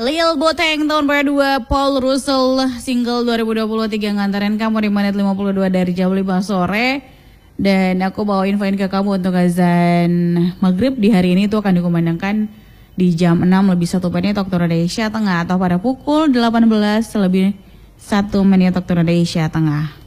Lil Boteng tahun pada 2, Paul Russell single 2023 nganterin kamu di menit 52 dari jam 5 sore. Dan aku bawa infoin ke kamu untuk azan maghrib di hari ini itu akan dikumandangkan di jam 6 lebih 1 menit waktu Indonesia Tengah atau pada pukul 18 lebih 1 menit waktu Indonesia Tengah.